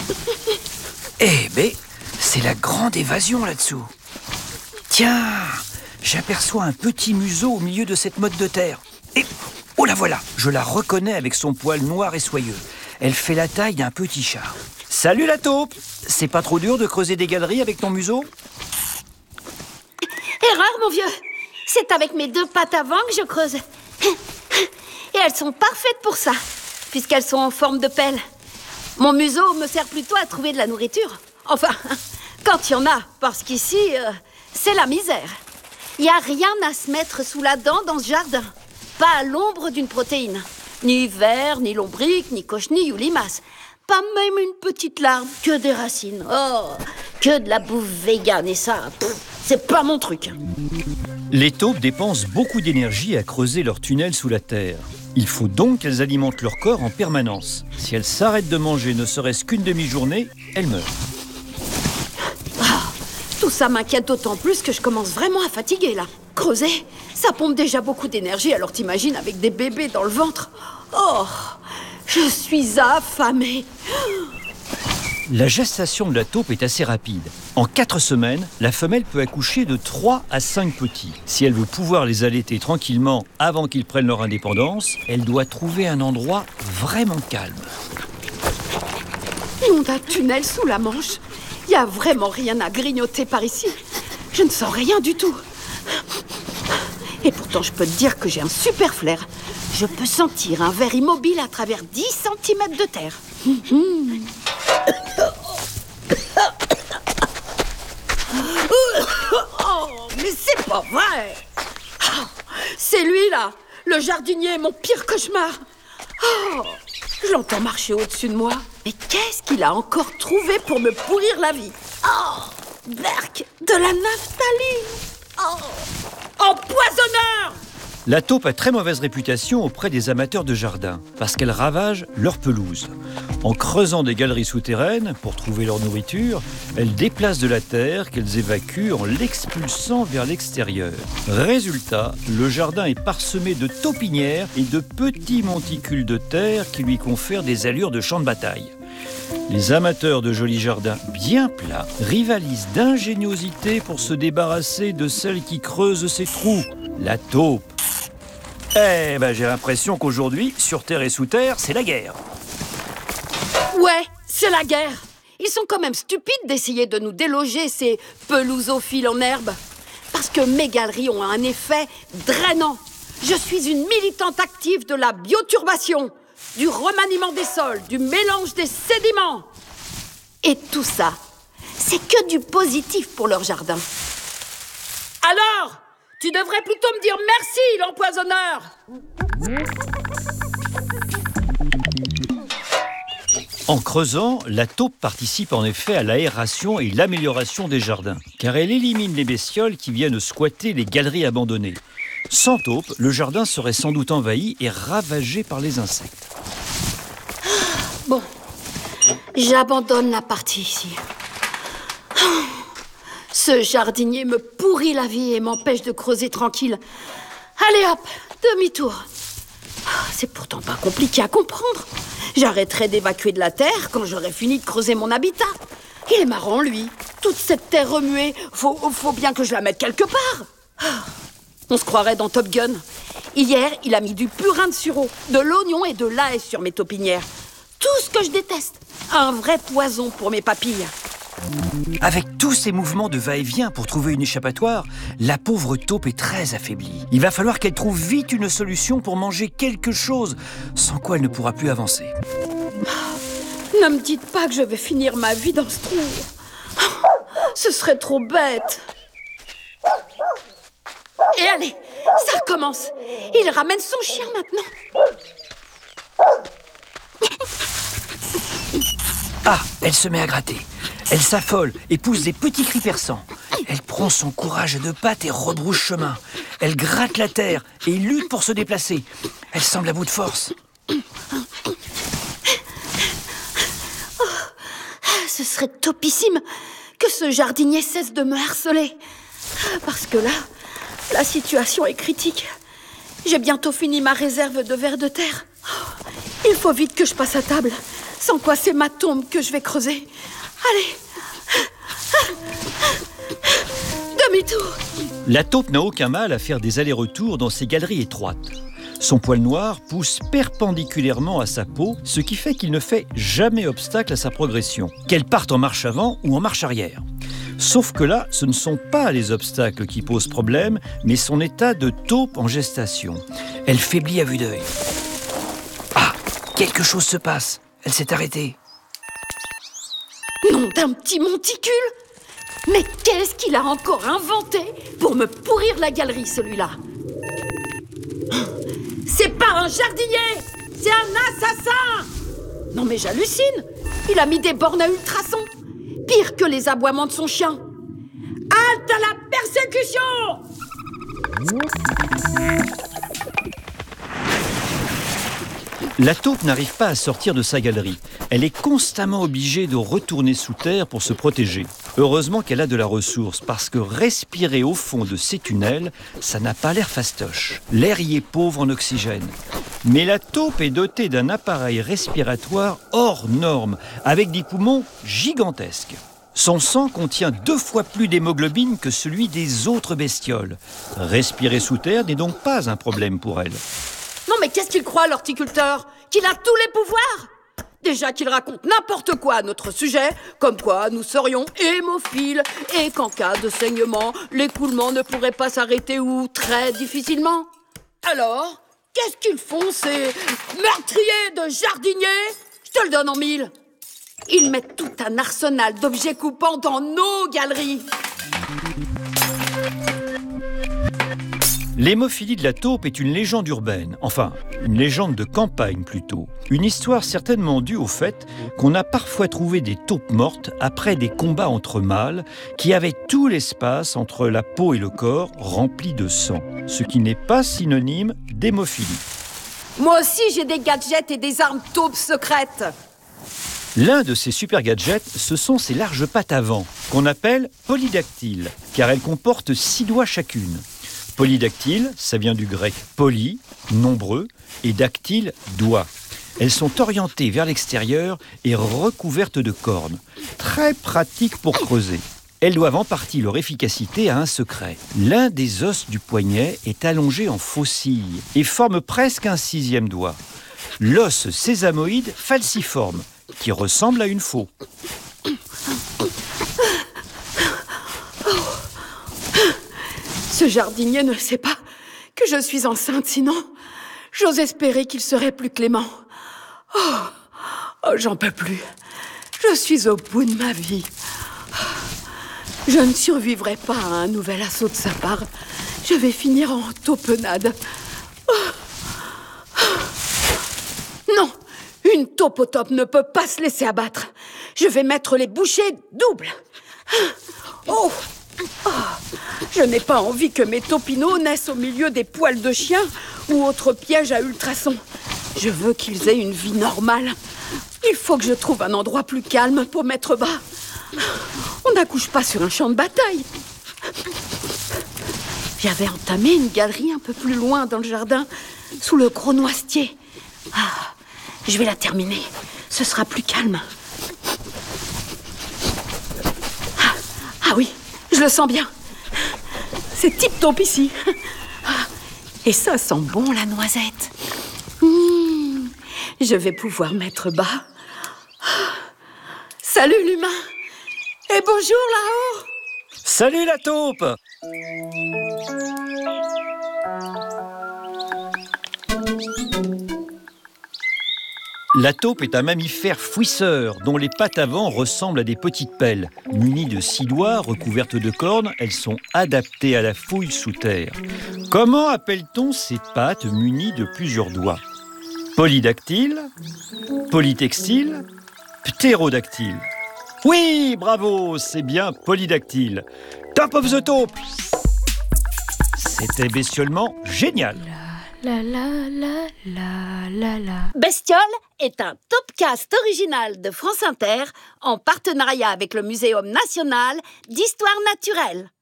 Eh ben, c'est la grande évasion là-dessous. Tiens, j'aperçois un petit museau au milieu de cette motte de terre. Et oh la voilà, je la reconnais avec son poil noir et soyeux. Elle fait la taille d'un petit chat. Salut la taupe! C'est pas trop dur de creuser des galeries avec ton museau? Erreur, mon vieux. C'est avec mes 2 pattes avant que je creuse. Et elles sont parfaites pour ça, puisqu'elles sont en forme de pelle. Mon museau me sert plutôt à trouver de la nourriture. Enfin, quand il y en a, parce qu'ici, c'est la misère. Il n'y a rien à se mettre sous la dent dans ce jardin. Pas à l'ombre d'une protéine. Ni vers, ni lombric, ni cochenille ou limace. Pas même une petite larve, que des racines. Oh, que de la bouffe végane et ça, c'est pas mon truc. Les taupes dépensent beaucoup d'énergie à creuser leur tunnel sous la terre. Il faut donc qu'elles alimentent leur corps en permanence. Si elles s'arrêtent de manger ne serait-ce qu'une demi-journée, elles meurent. Tout ça m'inquiète d'autant plus que je commence vraiment à fatiguer, là. Creuser, ça pompe déjà beaucoup d'énergie, alors t'imagines avec des bébés dans le ventre. Oh, je suis affamée. La gestation de la taupe est assez rapide. En 4 semaines, la femelle peut accoucher de 3 à 5 petits. Si elle veut pouvoir les allaiter tranquillement avant qu'ils prennent leur indépendance, elle doit trouver un endroit vraiment calme. Nom d'un tunnel sous la Manche. Il n'y a vraiment rien à grignoter par ici. Je ne sens rien du tout. Et pourtant, je peux te dire que j'ai un super flair. Je peux sentir un ver immobile à travers 10 cm de terre. Oh, mais c'est pas vrai! C'est lui, là! Le jardinier, mon pire cauchemar! Oh, je l'entends marcher au-dessus de moi. Mais qu'est-ce qu'il a encore trouvé pour me pourrir la vie? Oh, berk, de la naphtaline! Oh, empoisonneur! La taupe a très mauvaise réputation auprès des amateurs de jardin parce qu'elle ravage leur pelouse. En creusant des galeries souterraines pour trouver leur nourriture, elles déplacent de la terre qu'elles évacuent en l'expulsant vers l'extérieur. Résultat, le jardin est parsemé de taupinières et de petits monticules de terre qui lui confèrent des allures de champ de bataille. Les amateurs de jolis jardins bien plats rivalisent d'ingéniosité pour se débarrasser de celle qui creuse ses trous, la taupe. Eh ben, j'ai l'impression qu'aujourd'hui, sur terre et sous terre, c'est la guerre. Ouais, c'est la guerre. Ils sont quand même stupides d'essayer de nous déloger, ces pelousophiles en herbe. Parce que mes galeries ont un effet drainant. Je suis une militante active de la bioturbation, du remaniement des sols, du mélange des sédiments. Et tout ça, c'est que du positif pour leur jardin. Alors, tu devrais plutôt me dire merci, l'empoisonneur. En creusant, la taupe participe en effet à l'aération et l'amélioration des jardins, car elle élimine les bestioles qui viennent squatter les galeries abandonnées. Sans taupe, le jardin serait sans doute envahi et ravagé par les insectes. Bon, j'abandonne la partie ici. Ce jardinier me pourrit la vie et m'empêche de creuser tranquille. Allez hop, demi-tour. C'est pourtant pas compliqué à comprendre. J'arrêterai d'évacuer de la terre quand j'aurai fini de creuser mon habitat. Il est marrant, lui. Toute cette terre remuée, faut bien que je la mette quelque part. On se croirait dans Top Gun. Hier, il a mis du purin de sureau, de l'oignon et de l'ail sur mes taupinières. Tout ce que je déteste. Un vrai poison pour mes papilles. Avec tous ces mouvements de va-et-vient pour trouver une échappatoire, la pauvre taupe est très affaiblie. Il va falloir qu'elle trouve vite une solution pour manger quelque chose, sans quoi elle ne pourra plus avancer. Ne me dites pas que je vais finir ma vie dans ce trou. Ce serait trop bête. Et allez, ça recommence. Il ramène son chien maintenant. Ah, elle se met à gratter. Elle s'affole et pousse des petits cris perçants. Elle prend son courage à 2 pattes et rebrousse chemin. Elle gratte la terre et lutte pour se déplacer. Elle semble à bout de force. Ce serait topissime que ce jardinier cesse de me harceler. Parce que là, la situation est critique. J'ai bientôt fini ma réserve de vers de terre. Il faut vite que je passe à table. Sans quoi c'est ma tombe que je vais creuser. Allez. Demi-tour. La taupe n'a aucun mal à faire des allers-retours dans ces galeries étroites. Son poil noir pousse perpendiculairement à sa peau, ce qui fait qu'il ne fait jamais obstacle à sa progression, qu'elle parte en marche avant ou en marche arrière. Sauf que là, ce ne sont pas les obstacles qui posent problème, mais son état de taupe en gestation. Elle faiblit à vue d'œil. Ah, quelque chose se passe. Elle s'est arrêtée. Nom d'un petit monticule! Mais qu'est-ce qu'il a encore inventé pour me pourrir la galerie, celui-là? C'est pas un jardinier! C'est un assassin! Non mais j'hallucine! Il a mis des bornes à ultrasons! Pire que les aboiements de son chien! Halte à la persécution! La taupe n'arrive pas à sortir de sa galerie. Elle est constamment obligée de retourner sous terre pour se protéger. Heureusement qu'elle a de la ressource, parce que respirer au fond de ces tunnels, ça n'a pas l'air fastoche. L'air y est pauvre en oxygène. Mais la taupe est dotée d'un appareil respiratoire hors norme, avec des poumons gigantesques. Son sang contient 2 fois plus d'hémoglobine que celui des autres bestioles. Respirer sous terre n'est donc pas un problème pour elle. Non mais qu'est-ce qu'il croit, l'horticulteur? Qu'il a tous les pouvoirs? Déjà qu'il raconte n'importe quoi à notre sujet, comme quoi nous serions hémophiles et qu'en cas de saignement, l'écoulement ne pourrait pas s'arrêter ou très difficilement. Alors, qu'est-ce qu'ils font ces meurtriers de jardiniers? Je te le donne en 1000. Ils mettent tout un arsenal d'objets coupants dans nos galeries. L'hémophilie de la taupe est une légende urbaine, enfin, une légende de campagne plutôt. Une histoire certainement due au fait qu'on a parfois trouvé des taupes mortes après des combats entre mâles qui avaient tout l'espace entre la peau et le corps rempli de sang, ce qui n'est pas synonyme d'hémophilie. Moi aussi, j'ai des gadgets et des armes taupes secrètes. L'un de ces super gadgets, ce sont ces larges pattes avant, qu'on appelle polydactyles, car elles comportent 6 doigts chacune. Polydactyle, ça vient du grec poly, nombreux, et dactyle, doigt. Elles sont orientées vers l'extérieur et recouvertes de cornes. Très pratiques pour creuser. Elles doivent en partie leur efficacité à un secret. L'un des os du poignet est allongé en faucille et forme presque un 6e doigt. L'os sésamoïde falciforme, qui ressemble à une faux. Ce jardinier ne sait pas que je suis enceinte, sinon j'ose espérer qu'il serait plus clément. Oh, j'en peux plus. Je suis au bout de ma vie. Je ne survivrai pas à un nouvel assaut de sa part. Je vais finir en taupenade. Non, une taupe au top ne peut pas se laisser abattre. Je vais mettre les bouchées doubles. Oh! Je n'ai pas envie que mes taupineaux naissent au milieu des poils de chien ou autres pièges à ultrasons. Je veux qu'ils aient une vie normale. Il faut que je trouve un endroit plus calme pour mettre bas. On n'accouche pas sur un champ de bataille. J'avais entamé une galerie un peu plus loin dans le jardin, sous le gros noisetier. Je vais la terminer. Ce sera plus calme. Ah oui, je le sens bien. C'est tip-top ici. Et ça sent bon, la noisette. Je vais pouvoir mettre bas. Salut, l'humain. Et bonjour, là-haut. Salut la taupe! La taupe est un mammifère fouisseur dont les pattes avant ressemblent à des petites pelles. Munies de 6 doigts recouvertes de cornes, elles sont adaptées à la fouille sous terre. Comment appelle-t-on ces pattes munies de plusieurs doigts? Polydactyle, polytextile, ptérodactyle. Oui, bravo, c'est bien polydactyle. Top of the taupe! C'était bestiolement génial. Bestiole est un Topcast original de France Inter en partenariat avec le Muséum national d'histoire naturelle.